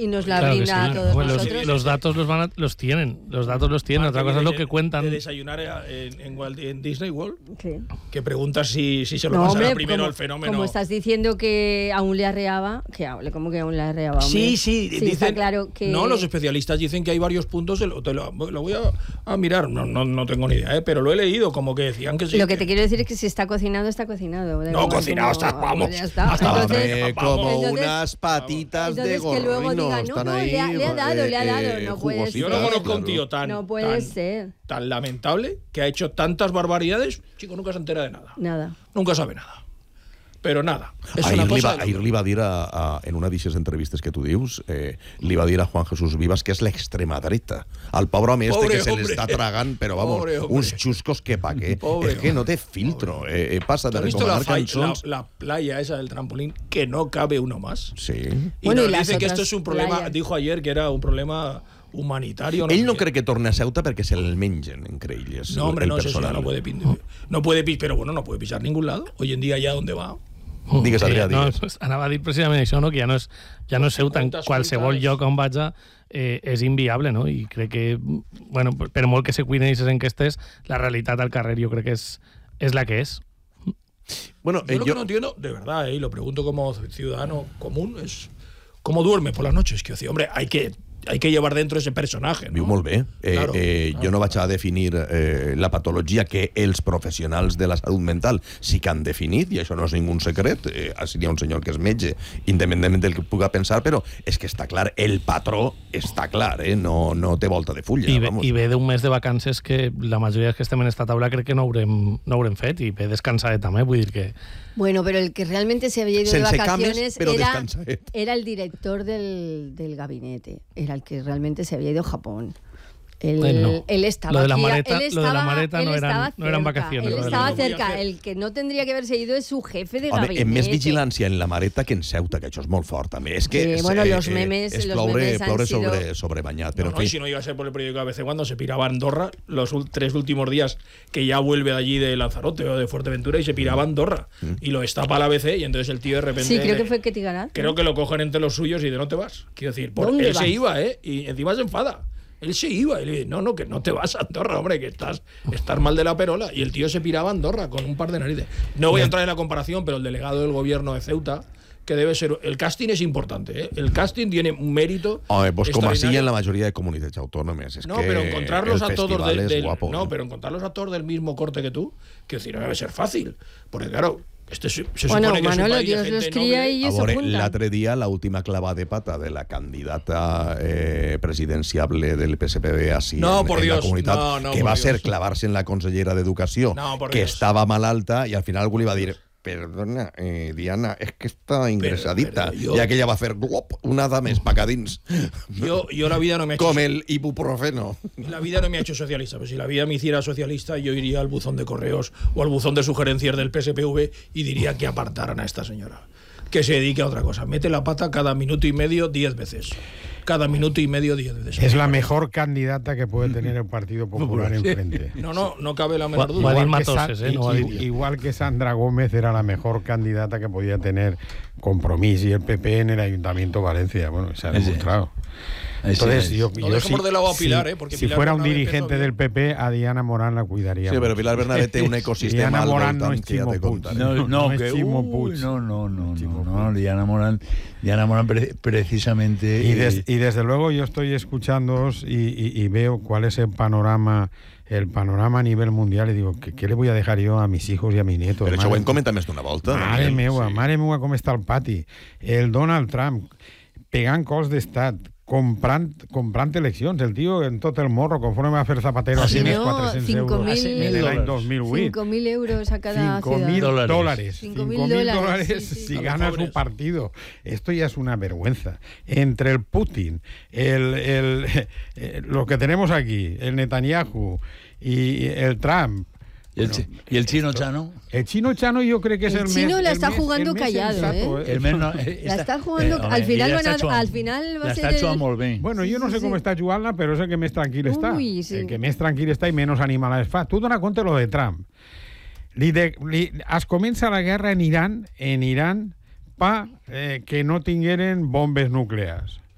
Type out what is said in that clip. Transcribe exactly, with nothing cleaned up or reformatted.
y nos la claro brinda sí. a todos bueno, nosotros. Los, los datos los, van a, los tienen, los datos los tienen, otra cosa es lo que cuentan. De desayunar en, en, en Disney World, sí. que preguntas si, si se lo no, pasará hombre, primero como, al fenómeno. Como estás diciendo que aún le arreaba, que ¿cómo que aún le arreaba? Hombre? Sí, sí, sí dicen, está claro que... No, los especialistas dicen que hay varios puntos, lo, te lo, lo voy a, a mirar, no, no, no tengo ni idea, ¿eh? Pero lo he leído, como que decían que sí. Lo que te quiero decir es que si está cocinado, está cocinado. No, cocinado está, vamos. Ya está. Hasta Entonces, como entonces, unas patitas entonces de gorro. que luego no, diga, no, no, le ha, le ha dado, le ha dado, eh, no puede ser. Yo no conozco a un tío tan, no puede tan, ser. tan lamentable que ha hecho tantas barbaridades, chico, nunca se entera de nada. Nada. Nunca sabe nada. Però nada. És ahir, una li cosa va, ahir li va dir, a, a, en una d'aquestes entrevistes que tu dius, eh, li va dir a Juan Jesús Vivas que és l'extrema dreta. El pobre home este que se l'està tragant, però vamos, uns xuscos que pa què. És que no té filtro. Eh, eh, passa de recomanar cançons... La, la playa esa del trampolín, que no cabe uno más. Sí. Y bueno, nos y dice que esto es un problema, playas. Dijo ayer que era un problema... humanitario. No Ell no cree que torne a Ceuta perquè se el mengen entre ells. No, hombre, no, eso ya no puede pisar. No puede pisar, pero bueno, no puede pisar ningún lado. Hoy en día ya ¿dónde va? Digues, Adrià, digues. No, anava a dir precisament això, no? Que ja no és, ja no és Ceuta, en qualsevol lloc on vaig eh, és inviable, no? I crec que, bueno, per molt que se cuiden aquestes enquestes, la realitat al carrer jo crec que és, és la que és. Bueno, yo eh, lo yo... que no entiendo, de verdad, eh, y lo pregunto como ciudadano común, es cómo duerme por las noches. Que, hombre, hay que... hay que llevar dentro ese personaje, no? Viu molt bé. Eh, claro, eh, claro. Jo no vaig a definir eh, la patologia que els professionals de la salut mental sí que han definit, i això no és ningú secret. Eh, seria un senyor que és metge, independentment del que puga pensar, però és que està clar, el patró està clar, eh? no, no té volta de fulla. I ve, vamos. i ve d'un mes de vacances que la majoria que estem en esta taula crec que no haurem, no haurem fet, i ve descansadet també, vull dir que... Bueno, pero el que realmente se había ido Sense de vacaciones cames, però era, descansadet. era el director del, del gabinete, era el que realmente se había ido a Japón. Él, no. él estaba lo de la aquí, maleta, él estaba, lo de la maleta no, eran, no eran vacaciones. Él lo estaba la... cerca. El que no tendría que haberse ido es su jefe de Home, gabinete. en més vigilància en la Mareta que en Ceuta, que això és molt fort, també. És que sí, és, bueno, eh, los memes, és los ploure, memes han ploure sido... sobre, sobre bañat. Pero no, no, y si no iba a ser por el periódico A B C cuando se piraba a Andorra los tres últimos días, que ya vuelve de allí de Lanzarote o de Fuerteventura y se piraba a Andorra. Mm. Y lo destapa la A B C y entonces el tío de repente... Sí, creo le, que fue que Tigarat. Creo que lo cogen entre los suyos y de no te vas. Quiero decir, por, él vas? se iba, ¿eh? Y encima se enfada. Él se iba y le dice, no, no, que no te vas a Andorra, hombre, que estás, estás mal de la perola. Y el tío se piraba a Andorra con un par de narices. No voy a entrar en la comparación, pero el delegado del gobierno de Ceuta, que debe ser... El casting es importante, ¿eh? El casting tiene un mérito... Home, pues com així en la majoria de comunitats autònomes. Es no, que pero encontrarlos a todos de, del, guapo, no, ¿eh? pero encontrarlos a todos del mismo corte que tú, que decir, no debe ser fácil. Porque claro... Este se, se bueno, supone que Manolo, es un país Dios de los gente cría noble. y a eso veure, juntan. l'altre dia, l'última clavada de pata de la candidata eh, presidenciable del P S P B així no, en, por en Dios, la comunitat, no, no, que va Dios. ser clavar-se en la consellera d'Educació, no, que Dios. estava malalta, i al final algú li va dir... Perdona, eh, Diana, és que està ingressadita. I aquella va fer glop, una de més pacadins. Yo, yo la vida no me ha hecho... Com el ibuprofeno. La vida no me ha hecho socialista. Pues si la vida me hiciera socialista, yo iría al buzón de correos o al buzón de sugerencias del P S P V y diría que apartaran a esta señora. Que se dedique a otra cosa. Mete la pata cada minuto y medio diez veces. Cada minuto y medio diez veces. Es la mejor candidata que puede tener el Partido Popular enfrente. No, no, no cabe la menor duda. Igual, Igual, Matoses, que, eh, no igual, igual que Sandra Gómez era la mejor candidata que podía tener Compromís y el P P en el Ayuntamiento de Valencia. Bueno, se ha demostrado. Entonces, sí, yo, no yo dejemos si, de lado a Pilar, si, eh, porque si Pilar fuera un Bernabé dirigente del P P, a Diana Morán la cuidaría. Sí, mucho. però Pilar Bernabé té un ecosistema Diana al Morán voltant no es que ja Ximo te Puig. contaré. No, no, no que, es Ximo uy, Puig. no, no, no, Ximo no, no, Diana Morán, Diana Morán pre precisamente... Y, des, y desde luego yo estoy escuchándoos y, y, y veo cuál es el panorama el panorama a nivel mundial y digo, ¿qué, qué le voy a dejar yo a mis hijos y a mis nietos? Però això ho Mare- hem comentat més d'una volta. Mare Daniel. meua, Sí. mare meua, com està el pati. El Donald Trump pegant cols d'estat, comprant, comprant eleccions. El tio en tot el morro, conforme va fer Zapatero, Ah, así sí, més no, quatre-cents cinco euros mil en l'any dòlars. dos mil vuit. cinco mil euros a cada cinco mil ciudad. dólares. Cinco cinco mil mil dólares, dólares sí, sí. si A los gana pobres. su partido. Esto ya es una vergüenza. Entre el Putin, el, el, eh, lo que tenemos aquí, el Netanyahu y el Trump. ¿Y el, Bueno, chi- y el chino Chano? El chino Chano yo creo que es El el mes... chino la el está mes- jugando el mes callado, sensato, ¿eh? El mes no, eh, La está jugando- home, al final ella van a- està jugant- al final va a la ser està el- jugant molt bé. Bueno, yo no Sí, sé sí, cómo sí. está jugando, pero es el que más tranquilo está. Uy, sí. El que más tranquilo está y menos animal fa. Tú dona cuenta lo de Trump. Li de, li, es comença la guerra en Iran, en Iran, pa eh, que no tingueren bombes nuclears.